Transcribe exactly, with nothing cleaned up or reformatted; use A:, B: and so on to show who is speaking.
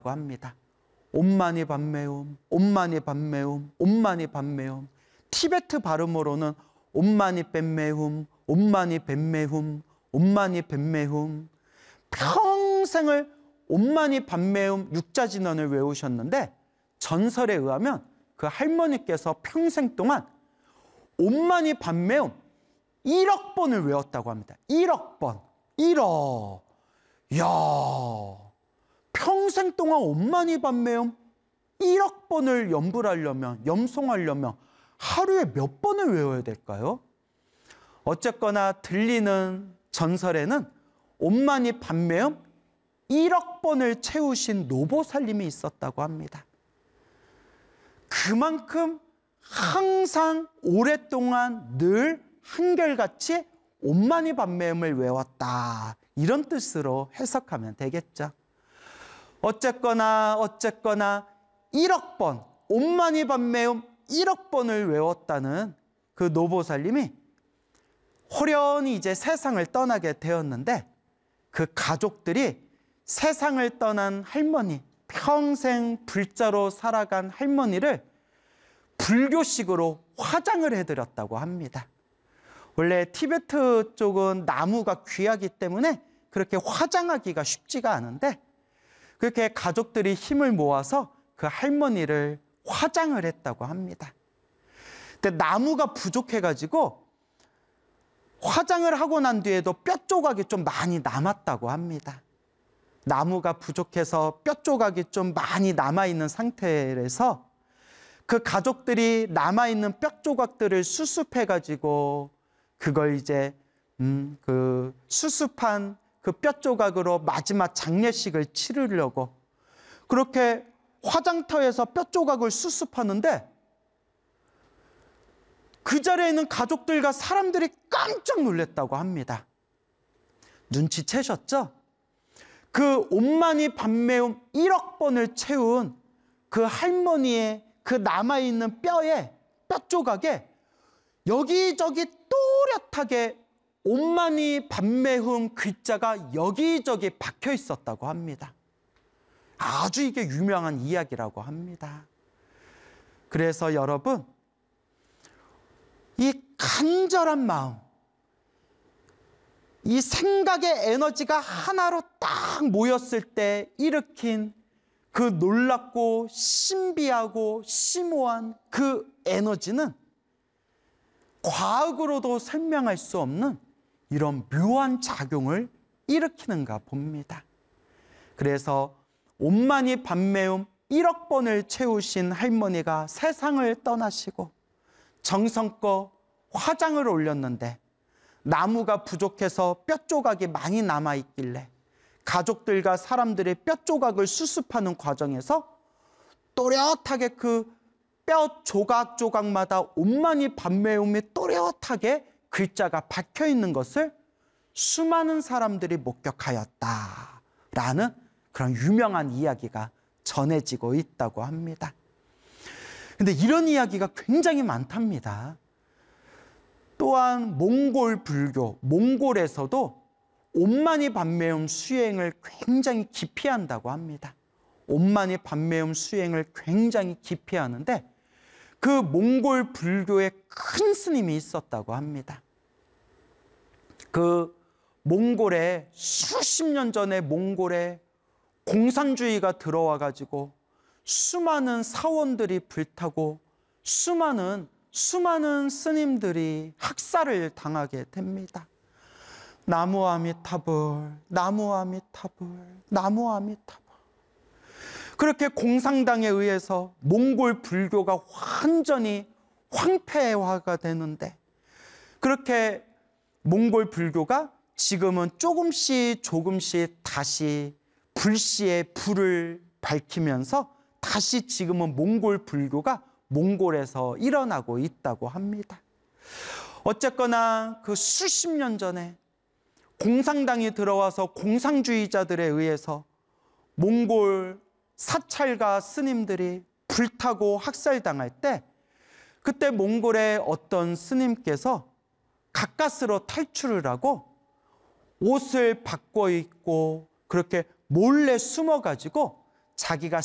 A: 합니다. 옴마니 밤매움, 옴마니 밤매움, 옴마니 밤매움. 티베트 발음으로는 옴마니 뱀매움, 옴마니 뱀매움, 옴마니 뱀매움. 평생을 옴마니 밤매움 육자진언을 외우셨는데 전설에 의하면 그 할머니께서 평생 동안 옴마니 밤매움 일억 번을 외웠다고 합니다. 일억 번. 일억. 이야, 평생 동안 옴마니 밤매움 일억 번을 염불하려면, 염송하려면 하루에 몇 번을 외워야 될까요? 어쨌거나 들리는 전설에는 옴마니 밤매움 일억 번을 채우신 노보살님이 있었다고 합니다. 그만큼 항상 오랫동안 늘 한결같이 옴마니 밤매움을 외웠다. 이런 뜻으로 해석하면 되겠죠. 어쨌거나 어쨌거나 일억 번, 옴마니 밤매움 일억 번을 외웠다는 그 노보살님이 호련히 이제 세상을 떠나게 되었는데 그 가족들이 세상을 떠난 할머니, 평생 불자로 살아간 할머니를 불교식으로 화장을 해드렸다고 합니다. 원래 티베트 쪽은 나무가 귀하기 때문에 그렇게 화장하기가 쉽지가 않은데 그렇게 가족들이 힘을 모아서 그 할머니를 화장을 했다고 합니다. 근데 나무가 부족해가지고 화장을 하고 난 뒤에도 뼈 조각이 좀 많이 남았다고 합니다. 나무가 부족해서 뼈 조각이 좀 많이 남아있는 상태에서 그 가족들이 남아있는 뼈 조각들을 수습해가지고 그걸 이제 음, 그 수습한 그 뼈 조각으로 마지막 장례식을 치르려고 그렇게 화장터에서 뼈 조각을 수습하는데 그 자리에 있는 가족들과 사람들이 깜짝 놀랐다고 합니다. 눈치채셨죠? 그 옴마니 밤매움 일억 번을 채운 그 할머니의 그 남아있는 뼈에, 뼈 조각에 여기저기 또렷하게 옴마니 밤매움 글자가 여기저기 박혀 있었다고 합니다. 아주 이게 유명한 이야기라고 합니다. 그래서 여러분, 이 간절한 마음, 이 생각의 에너지가 하나로 딱 모였을 때 일으킨 그 놀랍고 신비하고 심오한 그 에너지는 과학으로도 설명할 수 없는 이런 묘한 작용을 일으키는가 봅니다. 그래서 옴마니 밤매움 일억 번을 채우신 할머니가 세상을 떠나시고 정성껏 화장을 올렸는데 나무가 부족해서 뼈 조각이 많이 남아있길래 가족들과 사람들의 뼈 조각을 수습하는 과정에서 또렷하게 그 뼈 조각 조각마다 옴마니 밤매움이 또렷하게 글자가 박혀 있는 것을 수많은 사람들이 목격하였다라는 그런 유명한 이야기가 전해지고 있다고 합니다. 근데 이런 이야기가 굉장히 많답니다. 또한 몽골 불교, 몽골에서도 옴마니 밤매움 수행을 굉장히 깊이 한다고 합니다. 옴마니 밤매움 수행을 굉장히 깊이 하는데 그 몽골 불교에 큰 스님이 있었다고 합니다. 그 몽골에 수십 년 전에 몽골에 공산주의가 들어와 가지고 수많은 사원들이 불타고 수많은 수많은 스님들이 학살을 당하게 됩니다. 나무 아미타불, 나무 아미타불, 나무 아미타불. 그렇게 공산당에 의해서 몽골 불교가 완전히 황폐화가 되는데 그렇게 몽골 불교가 지금은 조금씩 조금씩 다시 불씨의 불을 밝히면서 다시 지금은 몽골 불교가 몽골에서 일어나고 있다고 합니다. 어쨌거나 그 수십 년 전에 공산당이 들어와서 공산주의자들에 의해서 몽골 사찰가 스님들이 불타고 학살당할 때 그때 몽골의 어떤 스님께서 가까스로 탈출을 하고 옷을 바꿔 입고 그렇게 몰래 숨어가지고 자기가